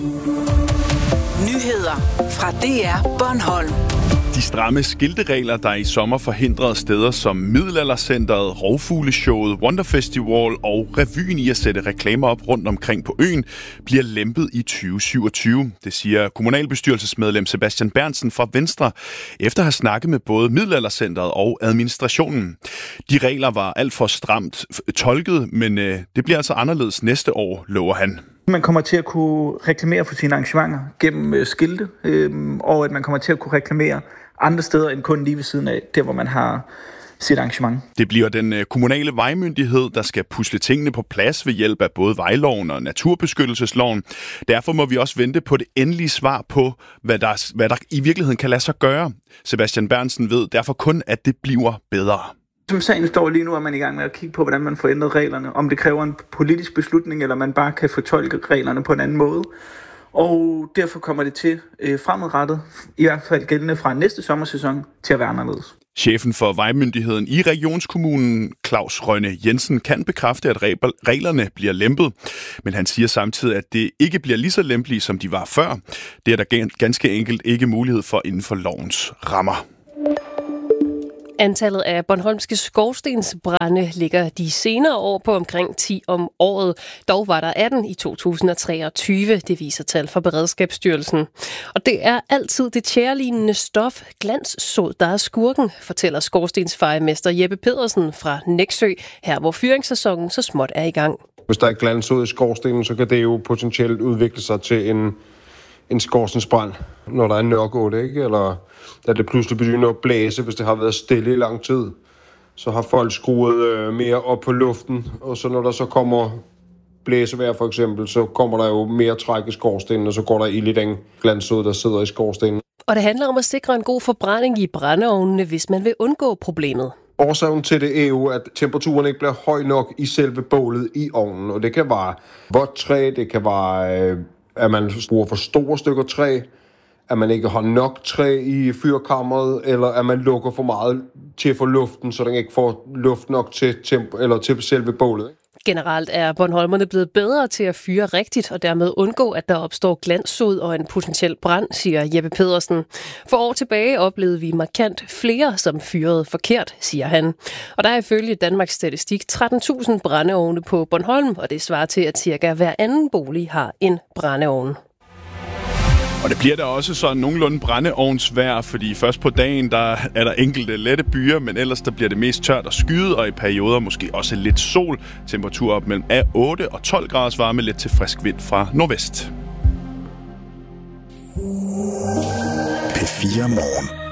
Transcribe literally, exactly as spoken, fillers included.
Nyheder fra D R Bornholm. De stramme skilteregler, der i sommer forhindrede steder som Middelaldercenteret, Rovfugleshowet, Wonderfestival og Revyen i at sætte reklamer op rundt omkring på øen, bliver lempet i tyve syvogtyve. Det siger kommunalbestyrelsesmedlem Sebastian Berntsen fra Venstre, efter at have snakket med både Middelaldercenteret og administrationen. De regler var alt for stramt tolket, men øh, det bliver altså anderledes næste år, lover han. Man kommer til at kunne reklamere for sine arrangementer gennem øh, skilte, øh, og at man kommer til at kunne reklamere andre steder end kun lige ved siden af, der hvor man har sit arrangement. Det bliver den øh, kommunale vejmyndighed, der skal pusle tingene på plads ved hjælp af både vejloven og naturbeskyttelsesloven. Derfor må vi også vente på det endelige svar på, hvad der, hvad der i virkeligheden kan lade sig gøre. Sebastian Berntsen ved derfor kun, at det bliver bedre. Som sagen står lige nu, er man i gang med at kigge på, hvordan man får ændret reglerne. Om det kræver en politisk beslutning, eller man bare kan fortolke reglerne på en anden måde. Og derfor kommer det til øh, fremadrettet, i hvert fald gældende fra næste sommersæson, til at være anderledes. Chefen for vejmyndigheden i regionskommunen, Claus Rønne Jensen, kan bekræfte, at reglerne bliver lempet. Men han siger samtidig, at det ikke bliver lige så lempelige, som de var før. Det er der ganske enkelt ikke mulighed for inden for lovens rammer. Antallet af bornholmske skorstensbrande ligger de senere år på omkring ti om året. Dog var der atten i to tusind og treogtyve, det viser tal fra Beredskabsstyrelsen. Og det er altid det tjærelignende stof, glanssod, der er skurken, fortæller skorstensfejermester Jeppe Pedersen fra Nexø, her hvor fyringssæsonen så småt er i gang. Hvis der er glanssod i skorstenen, så kan det jo potentielt udvikle sig til en en skorstensbrand, når der er nok det, ikke? Eller da det pludselig begynder at blæse, hvis det har været stille i lang tid. Så har folk skruet øh, mere op på luften, og så når der så kommer blæsevejr for eksempel, så kommer der jo mere træk i skorstenen, og så går der ild i den glanssod, der sidder i skorstenen. Og det handler om at sikre en god forbrænding i brændeovnene, hvis man vil undgå problemet. Årsagen til det er jo, at temperaturen ikke bliver høj nok i selve bålet i ovnen, og det kan være vådt træ, det kan være øh, at man bruger for store stykker træ, at man ikke har nok træ i fyrkammeret, eller at man lukker for meget til for luften, så den ikke får luft nok til, temp- eller til selve bålet. Generelt er bornholmerne blevet bedre til at fyre rigtigt, og dermed undgå, at der opstår glanssod og en potentiel brand, siger Jeppe Pedersen. For år tilbage oplevede vi markant flere, som fyrede forkert, siger han. Og der er ifølge Danmarks Statistik tretten tusind brændeovne på Bornholm, og det svarer til, at cirka hver anden bolig har en brændeovn. Og det bliver da også sådan nogenlunde brændeovnsvejr, fordi først på dagen der er der enkelte lette byer, men ellers der bliver det mest tørt og skyet, og i perioder måske også lidt sol. Temperatur op mellem otte og tolv graders varme, lidt til frisk vind fra nordvest. P fire Morgen.